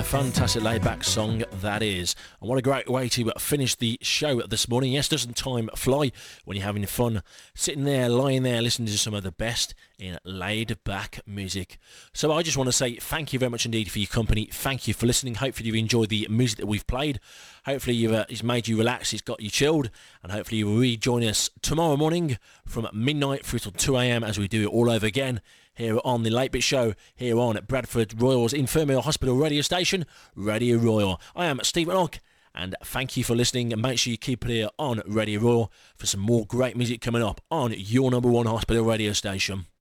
a fantastic laid-back song that is. And what a great way to finish the show this morning. Yes, doesn't time fly when you're having fun sitting there, lying there, listening to some of the best in laid-back music. So I just want to say thank you very much indeed for your company. Thank you for listening. Hopefully you've enjoyed the music that we've played. Hopefully it's made you relax, it's got you chilled, and hopefully you will rejoin us tomorrow morning from midnight through till 2 a.m. as we do it all over again here on the Late Bit Show, here on Bradford Royal's Infirmary Hospital radio station, Radio Royal. I am Stephen Ogg, and thank you for listening, and make sure you keep it here on Radio Royal for some more great music coming up on your number one hospital radio station.